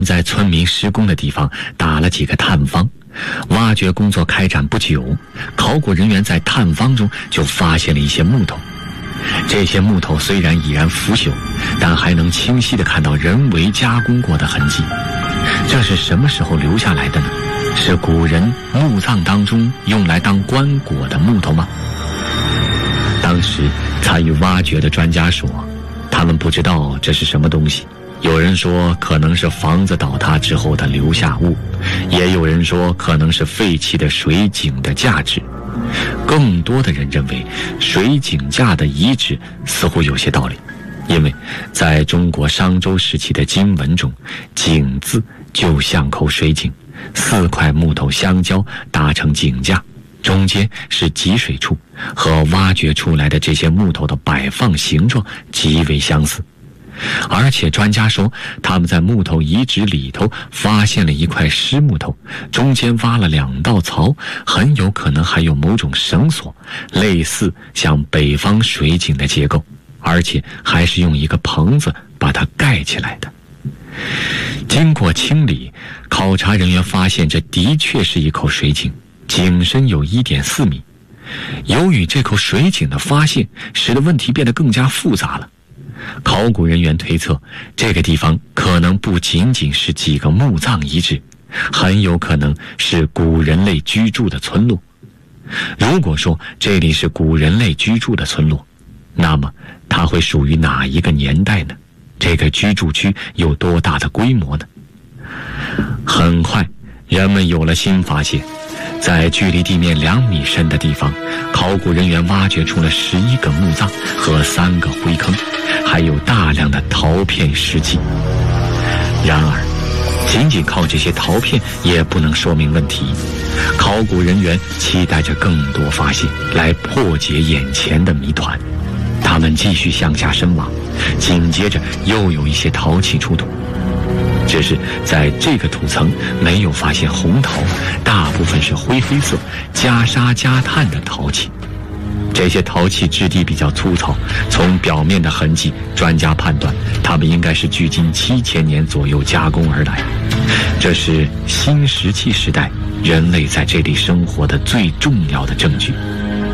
在村民施工的地方打了几个探方。挖掘工作开展不久，考古人员在探方中就发现了一些木头。这些木头虽然已然腐朽，但还能清晰地看到人为加工过的痕迹。这是什么时候留下来的呢？是古人墓葬当中用来当棺椁的木头吗？当时参与挖掘的专家说，他们不知道这是什么东西。有人说可能是房子倒塌之后的留下物，也有人说可能是废弃的水井的价值。更多的人认为水井架的遗址似乎有些道理，因为在中国商周时期的经文中，井字就像口水井，4块木头相交搭成井架，中间是集水处，和挖掘出来的这些木头的摆放形状极为相似。而且专家说，他们在木头遗址里头发现了一块湿木头，中间挖了2道槽，很有可能还有某种绳索，类似像北方水井的结构，而且还是用一个棚子把它盖起来的。经过清理，考察人员发现这的确是一口水井，井深有1.4米。由于这口水井的发现，使得问题变得更加复杂了。考古人员推测，这个地方可能不仅仅是几个墓葬遗址，很有可能是古人类居住的村落。如果说这里是古人类居住的村落，那么它会属于哪一个年代呢？这个居住区有多大的规模呢？很快，人们有了新发现。在距离地面2米深的地方，考古人员挖掘出了11个墓葬和3个灰坑，还有大量的陶片尸迹。然而，仅仅靠这些陶片也不能说明问题。考古人员期待着更多发现，来破解眼前的谜团。他们继续向下深挖，紧接着又有一些陶器出土。只是在这个土层没有发现红陶，大部分是灰黑色加沙加碳的陶器。这些陶器质地比较粗糙，从表面的痕迹，专家判断它们应该是距今7000年左右加工而来。这是新石器时代人类在这里生活的最重要的证据。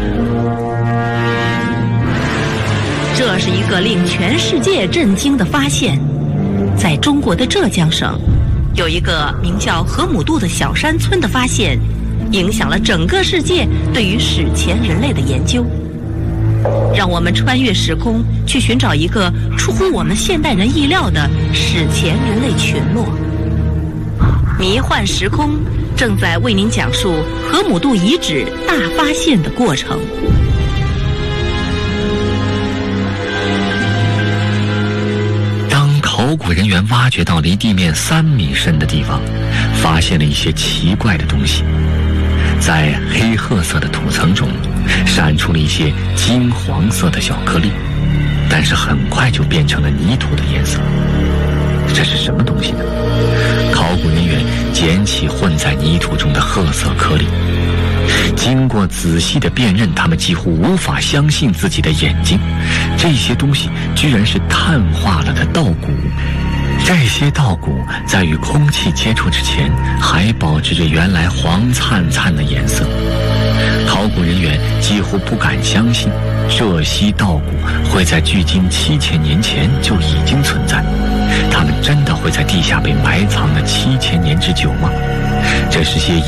这是一个令全世界震惊的发现。在中国的浙江省，有一个名叫河姆渡的小山村的发现，影响了整个世界对于史前人类的研究。让我们穿越时空，去寻找一个出乎我们现代人意料的史前人类群落。迷幻时空正在为您讲述河姆渡遗址大发现的过程。 考古人员挖掘到离地面3米深的地方，发现了一些奇怪的东西。在黑褐色的土层中，闪出了一些金黄色的小颗粒，但是很快就变成了泥土的颜色。这是什么东西呢？考古人员捡起混在泥土中的褐色颗粒，经过仔细的辨认，他们几乎无法相信自己的眼睛。这些东西居然是碳化了的稻谷。这些稻谷在与空气接触之前，还保持着原来黄灿灿的颜色。考古人员几乎不敢相信，这些稻谷会在距今7000年前就已经存在。它们真的会在地下被埋藏了7000年之久吗？这是些